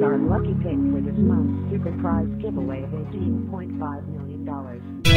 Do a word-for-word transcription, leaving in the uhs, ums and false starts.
our lucky pick for this month's super prize giveaway of eighteen point five million dollars.